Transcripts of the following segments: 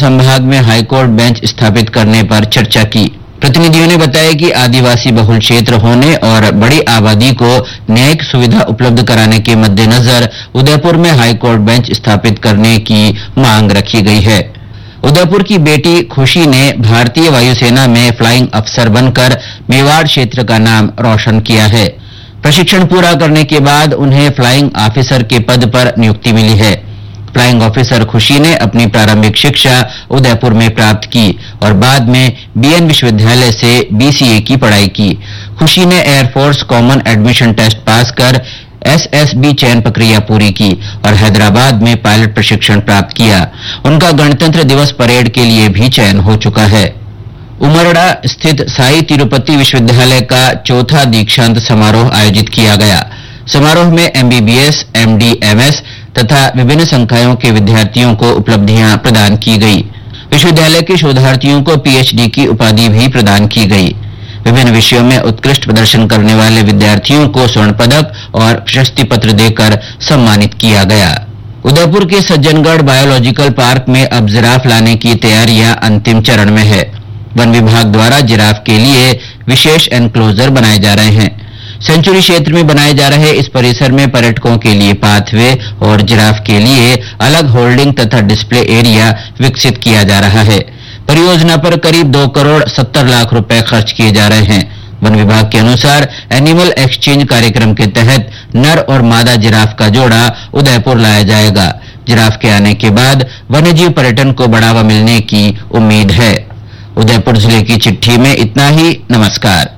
संभाग में high court bench स्थापित करने पर चर्चा की। प्रतिनिधियों ने बताया कि आदिवासी बहुल क्षेत्र होने और बड़ी आबादी को न्यायिक सुविधा उपलब्ध कराने के मद्देनजर उदयपुर में हाईकोर्ट बेंच स्थापित करने की मांग रखी गई है। उदयपुर की बेटी खुशी ने भारतीय वायुसेना में फ्लाइंग अफसर बनकर मेवाड़ क्षेत्र का नाम रोशन किया है। प्रशिक्षण पूरा करने के बाद उन्हें फ्लाइंग ऑफिसर के पद पर नियुक्ति मिली है। फ्लाइंग ऑफिसर खुशी ने अपनी प्रारंभिक शिक्षा उदयपुर में प्राप्त की और बाद में बीएन विश्वविद्यालय से बीसीए की पढ़ाई की। खुशी ने air force common admission test pass कर एसएसबी चयन प्रक्रिया पूरी की और हैदराबाद में पायलट प्रशिक्षण प्राप्त किया। उनका गणतंत्र दिवस परेड के लिए भी चयन हो चुका है। उमरड़ा स्थित साई तिरुपति विश्वविद्यालय का चौथा दीक्षांत समारोह आयोजित किया गया। समारोह में एमबीबीएस, एमडी, एमएस तथा विभिन्न संकायों के विद्यार्थियों को उपलब्धियां प्रदान की गई। विश्वविद्यालय के शोधार्थियों को पीएचडी की उपाधि भी प्रदान की गई। विभिन्न विषयों में उत्कृष्ट प्रदर्शन करने वाले विद्यार्थियों को स्वर्ण पदक और प्रशस्ति पत्र देकर सम्मानित किया गया। उदयपुर के सज्जनगढ़ बायोलॉजिकल पार्क में अब जिराफ लाने की तैयारियां अंतिम चरण में है। वन विभाग द्वारा जिराफ के लिए विशेष एनक्लोजर बनाए जा रहे हैं। सेंचुरी क्षेत्र में बनाए जा रहे इस परिसर में पर्यटकों के लिए पाथवे और जिराफ के लिए अलग होल्डिंग तथा डिस्प्ले एरिया विकसित किया जा रहा है। परियोजना पर करीब 2 करोड़ 70 लाख रुपए खर्च किए जा रहे हैं। वन विभाग के अनुसार एनिमल एक्सचेंज कार्यक्रम के तहत नर और मादा जिराफ का जोड़ा उदयपुर लाया जाएगा। जिराफ के आने के बाद वन्यजीव पर्यटन को बढ़ावा मिलने की उम्मीद है। उदयपुर जिले की चिट्ठी में इतना ही। नमस्कार।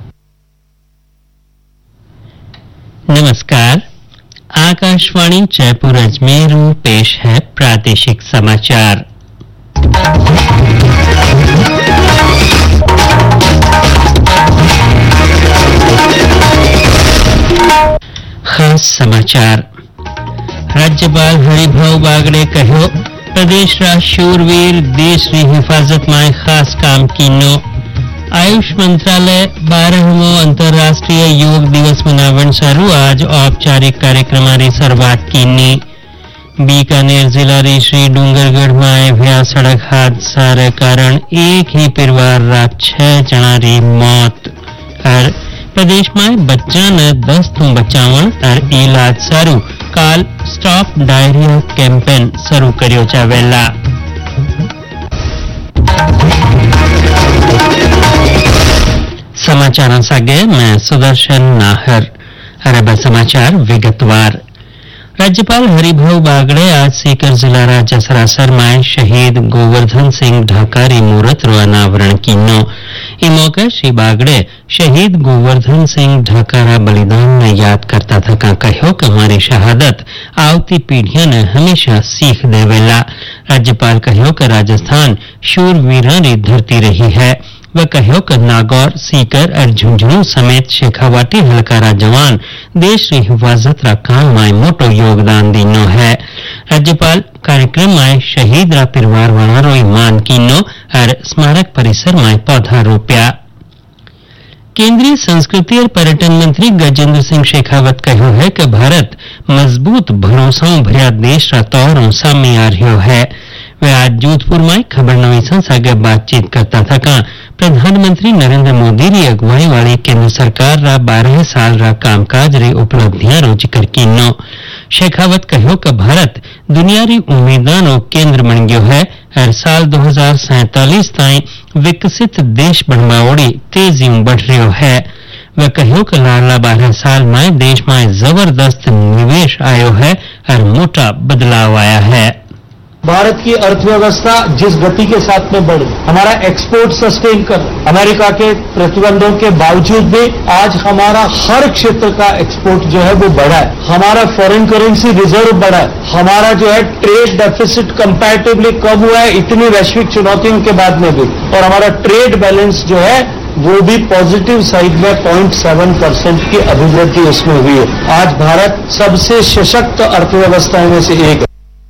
नमस्कार। आकाशवाणी जयपुर अजमेर पेश है प्रादेशिक समाचार। खास समाचार। राज्यपाल हरिभाऊ बागड़े कहो प्रदेशरा शूरवीर देशनी हिफाजत में खास काम कीनो। आयुष मंत्रालय 12मो अंतर्राष्ट्रीय योग दिवस मनावण सारू आज औपचारिक कार्यक्रमारी शुरुआत कीनी। बीकानेर जिला री श्री डूंगरगढ़ में भया सड़क हादसा रे कारण एक ही परिवार रा 6 जना री मौत और प्रदेश में बच्चा ने 10 तो बचावण और इलाज सारू काल स्टॉप डायरिया कैंपेन शुरू कर्यो जावेला। समाचार सागे मैं सुदर्शन नाहर। अरब समाचार विगतवार। राज्यपाल हरिभाऊ बागड़े आज सीकर जिला रा जसरासर में शहीद गोवर्धन सिंह ढाकारी मूर्त रो अनावरण कीनो। ई मौके श्री बागड़े शहीद गोवर्धन सिंह ढाकारा बलिदान ने याद करता था का कहो कि हमारी शहादत आवती पीढ़ियों ने हमेशा सीख देवेला। राज्यपाल कहो कि राजस्थान शूरवीरों री धरती रही है। वह कहो कि नागौर, सीकर और झुंझुनू समेत शेखावाटी हलकारा जवान देश की हिफाजत रा काम में मोटो योगदान दीनो है। राज्यपाल कार्यक्रम में शहीद रा परिवार वाला रो मान कीनो और स्मारक परिसर में पौधा रोप्या। केंद्रीय संस्कृति और पर्यटन मंत्री गजेंद्र सिंह शेखावत कहो है कि भारत मजबूत भरोसा भरिया देश रा तौर सामने आ रहो है। वह आज जोधपुर में खबर नवीसन सागे बातचीत करता था का प्रधानमंत्री नरेंद्र मोदी री अगुवाई वाली केंद्र सरकार रा 12 साल रा कामकाज री उपलब्धियां रो जिक्र कीनो। शेखावत कहो कि भारत दुनिया री उम्मीदां रो केंद्र बन गयो है और साल 2047 ताई विकसित देश बनवाओड़ी तेजी बढ़ रहो है। वह कहो कि लाडला 12 साल में देश में जबरदस्त निवेश आयो है और मोटा बदलाव आया है। भारत की अर्थव्यवस्था जिस गति के साथ में बढ़ी, हमारा एक्सपोर्ट सस्टेन कर, अमेरिका के प्रतिबंधों के बावजूद भी आज हमारा हर क्षेत्र का एक्सपोर्ट जो है वो बढ़ा है। हमारा फॉरेन करेंसी रिजर्व बढ़ा है। हमारा जो है ट्रेड डेफिसिट कंपैरेटिवली कम हुआ है इतनी वैश्विक चुनौतियों के बाद में भी, और हमारा ट्रेड बैलेंस जो है वो भी पॉजिटिव साइड में 0.7% की अभिवृद्धि उसमें हुई है। आज भारत सबसे सशक्त अर्थव्यवस्थाओं में से एक है।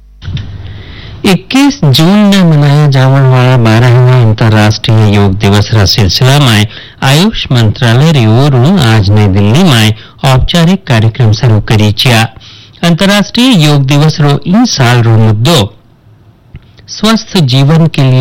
21 जून ने मनाया जाने वाला 12वां अंतर्राष्ट्रीय योग दिवस रा सिलसिला में आयुष मंत्रालय री ओर आज नई दिल्ली में औपचारिक कार्यक्रम शुरू करी छिया। अंतर्राष्ट्रीय योग दिवस रो इन साल रो मुद्दो स्वस्थ जीवन के लिए